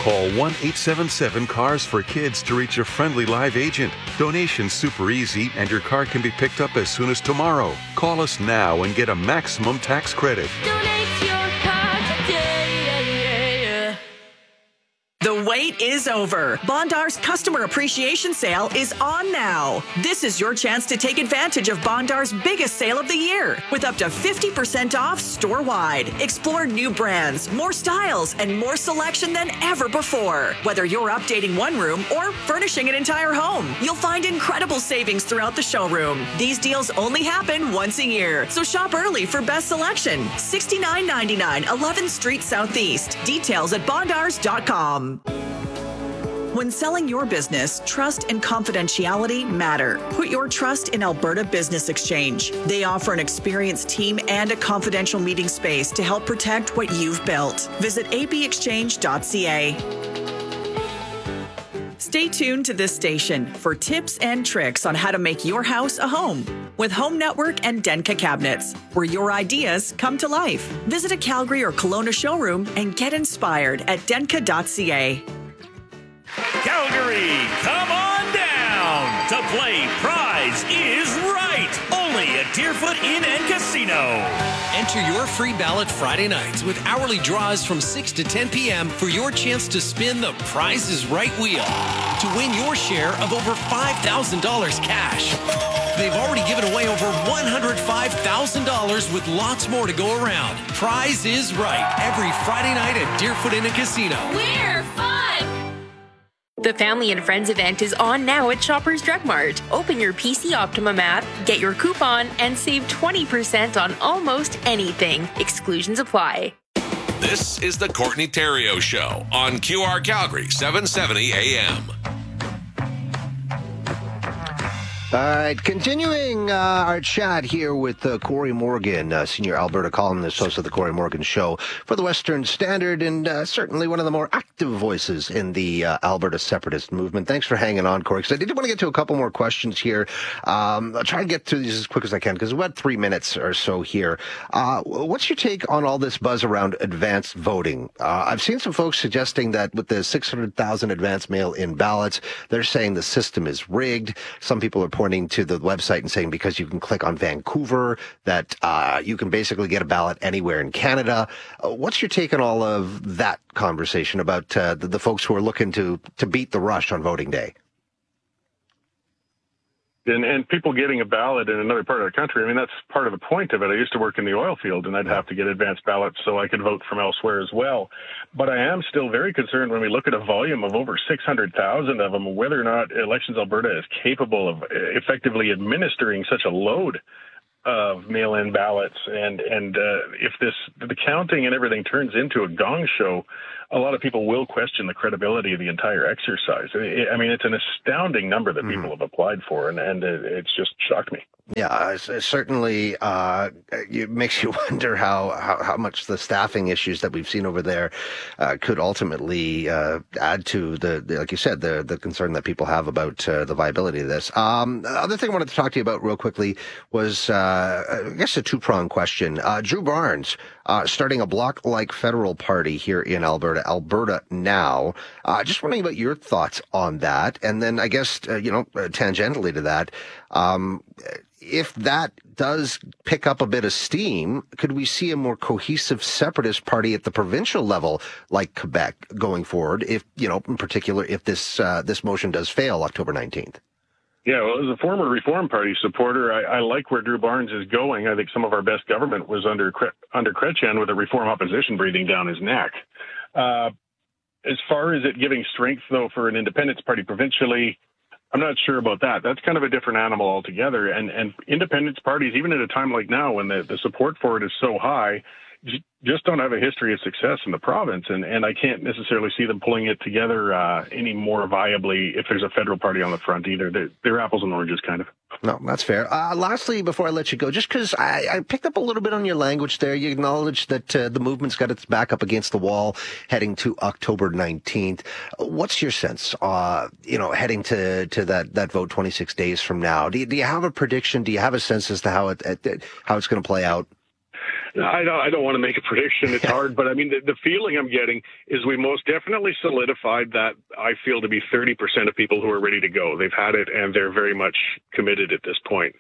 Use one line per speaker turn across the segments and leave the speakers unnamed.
Call 1-877-CARS for Kids to reach a friendly live agent. Donation's super easy, and your car can be picked up as soon as tomorrow. Call us now and get a maximum tax credit.
Donate your car today.
The wait is over. Bondar's Customer Appreciation Sale is on now. This is your chance to take advantage of Bondar's biggest sale of the year with up to 50% off store-wide. Explore new brands, more styles, and more selection than ever before. Whether you're updating one room or furnishing an entire home, you'll find incredible savings throughout the showroom. These deals only happen once a year, so shop early for best selection. $69.99 11th Street Southeast. Details at bondars.com. When selling your business, trust and confidentiality matter. Put your trust in Alberta Business Exchange. They offer an experienced team and a confidential meeting space to help protect what you've built. Visit abexchange.ca. Stay tuned to this station for tips and tricks on how to make your house a home with Home Network and Denka Cabinets, where your ideas come to life. Visit a Calgary or Kelowna showroom and get inspired at denka.ca.
Calgary, come on down to play Prize is Right, only at Deerfoot Inn and Casino.
Enter your free ballot Friday nights with hourly draws from 6 to 10 p.m. for your chance to spin the Prize is Right wheel to win your share of over $5,000 cash. They've already given away over $105,000 with lots more to go around. Prize is Right every Friday night at Deerfoot Inn and Casino.
We're fun!
The Family and Friends event is on now at Shoppers Drug Mart. Open your PC Optimum app, get your coupon, and save 20% on almost anything. Exclusions apply.
This is the Courtney Theriault Show on QR Calgary, 770 AM.
All right, continuing our chat here with Corey Morgan, senior Alberta columnist, host of the Corey Morgan Show for the Western Standard, and certainly one of the more active voices in the Alberta separatist movement. Thanks for hanging on, Corey, because I did want to get to a couple more questions here. I'll try and get through these as quick as I can, because we've got 3 minutes or so here. What's your take on all this buzz around advanced voting? I've seen some folks suggesting that with the 600,000 advance mail-in ballots, they're saying the system is rigged. Some people are pointing to the website and saying because you can click on Vancouver that you can basically get a ballot anywhere in Canada. What's your take on all of that conversation about the folks who are looking to beat the rush on voting day?
And people getting a ballot in another part of the country, I mean, that's part of the point of it. I used to work in the oil field, and I'd have to get advanced ballots so I could vote from elsewhere as well. But I am still very concerned when we look at a volume of over 600,000 of them, whether or not Elections Alberta is capable of effectively administering such a load of mail-in ballots. And if the counting and everything turns into a gong show, a lot of people will question the credibility of the entire exercise. I mean, it's an astounding number that people have applied for, and it's just shocked me.
Yeah, certainly it makes you wonder how much the staffing issues that we've seen over there could ultimately add to like you said, the concern that people have about the viability of this. The other thing I wanted to talk to you about real quickly was, I guess, a two-pronged question. Drew Barnes starting a bloc-like federal party here in Alberta Now. Just wondering about your thoughts on that. And then I guess, tangentially to that, if that does pick up a bit of steam, could we see a more cohesive separatist party at the provincial level like Quebec going forward, if, in particular, if this motion does fail October 19th?
Yeah, well, as a former Reform Party supporter, I like where Drew Barnes is going. I think some of our best government was under Chrétien with the Reform opposition breathing down his neck. As far as it giving strength, though, for an independence party provincially, I'm not sure about that. That's kind of a different animal altogether. And independence parties, even at a time like now when the support for it is so high, just don't have a history of success in the province. And I can't necessarily see them pulling it together any more viably if there's a federal party on the front either. They're apples and oranges, kind of.
No, that's fair. Lastly, before I let you go, just because I picked up a little bit on your language there, you acknowledged that the movement's got its back up against the wall heading to October 19th. What's your sense, heading to that vote 26 days from now? Do you have a prediction? Do you have a sense as to how it's going to play out?
I don't want to make a prediction. It's hard, but I mean, the feeling I'm getting is we most definitely solidified that. I feel to be 30% of people who are ready to go. They've had it, and they're very much committed at this point.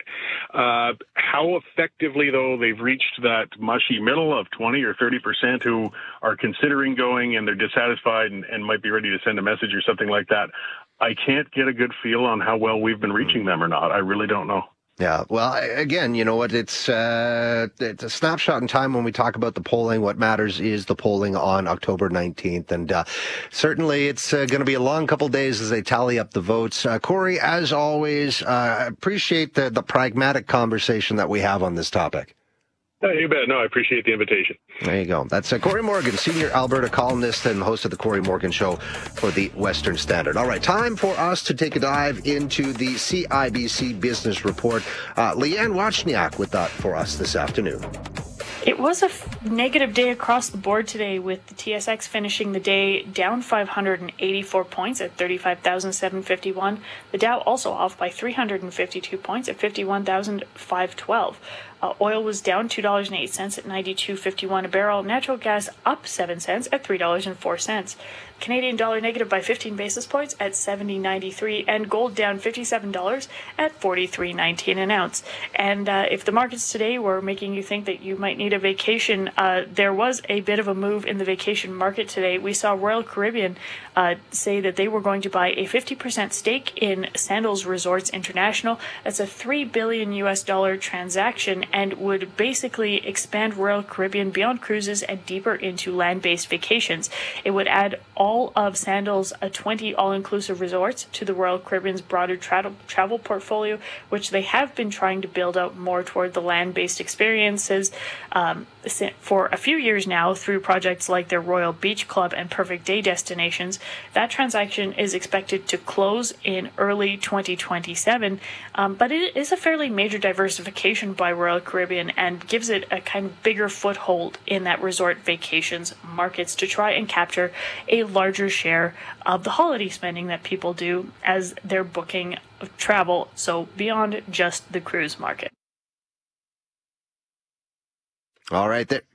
How effectively, though, they've reached that mushy middle of 20 or 30% who are considering going and they're dissatisfied and might be ready to send a message or something like that, I can't get a good feel on how well we've been reaching them or not. I really don't know.
Yeah, well, again, you know what? It's a snapshot in time when we talk about the polling. What matters is the polling on October 19th. And certainly it's going to be a long couple days as they tally up the votes. Corey, as always, appreciate the pragmatic conversation that we have on this topic.
Oh, you bet. No, I appreciate the invitation.
There you go. That's Corey Morgan, senior Alberta columnist and host of the Corey Morgan Show for the Western Standard. All right, time for us to take a dive into the CIBC Business Report. Leanne Wachniak with that for us this afternoon.
It was a negative day across the board today, with the TSX finishing the day down 584 points at 35,751. The Dow also off by 352 points at 51,512. Oil was down $2.08 at $92.51 a barrel. Natural gas up 7 cents at $3.04. Canadian dollar negative by 15 basis points at 70.93, and gold down $57 at 43.19 an ounce. And if the markets today were making you think that you might need a vacation, there was a bit of a move in the vacation market today. We saw Royal Caribbean say that they were going to buy a 50% stake in Sandals Resorts International. That's a $3 billion transaction and would basically expand Royal Caribbean beyond cruises and deeper into land-based vacations. It would add all of Sandals' 20 all-inclusive resorts to the Royal Caribbean's broader travel portfolio, which they have been trying to build out more toward the land-based experiences for a few years now through projects like their Royal Beach Club and Perfect Day destinations. That transaction is expected to close in early 2027, but it is a fairly major diversification by Royal Caribbean and gives it a kind of bigger foothold in that resort vacations markets to try and capture a larger share of the holiday spending that people do as they're booking travel, so beyond just the cruise market.
All right,